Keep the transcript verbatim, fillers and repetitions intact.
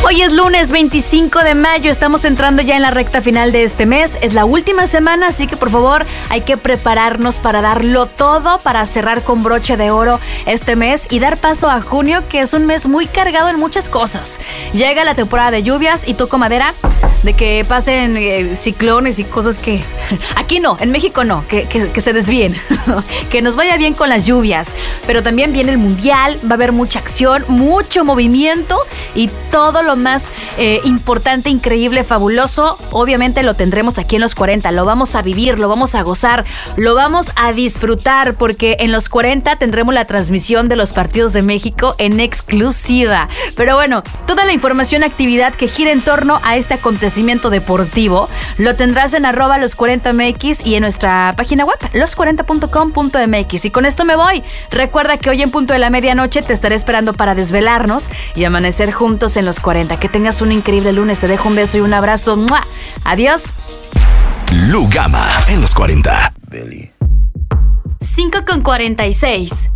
Hoy es lunes veinticinco de mayo, estamos entrando ya en la recta final de este mes, es la última semana, así que por favor hay que prepararnos para darlo todo, para cerrar con broche de oro este mes y dar paso a junio, que es un mes muy cargado en muchas cosas. Llega la temporada de lluvias y toco madera de que pasen eh, ciclones y cosas que... Aquí no, en México no, que, que, que se desvíen, que nos vaya bien con las lluvias, pero también viene el mundial, va a haber mucha acción, mucho movimiento y todo lo más eh, importante, increíble, fabuloso, obviamente lo tendremos aquí en los cuarenta, lo vamos a vivir, lo vamos a gozar, lo vamos a disfrutar, porque en los cuarenta tendremos la transmisión de los partidos de México en exclusiva. Pero bueno, toda la información, actividad que gira en torno a este acontecimiento deportivo, lo tendrás en arroba los cuarenta M X y en nuestra página web, los cuarenta punto com punto m x. Y con esto me voy. Recuerda que hoy en punto de la medianoche te estaré esperando para desvelarnos y amanecer juntos en los cuarenta. Que tengas un increíble lunes. Te dejo un beso y un abrazo. ¡Mua! Adiós. Lugama en los cuarenta. cinco con cuarenta y seis.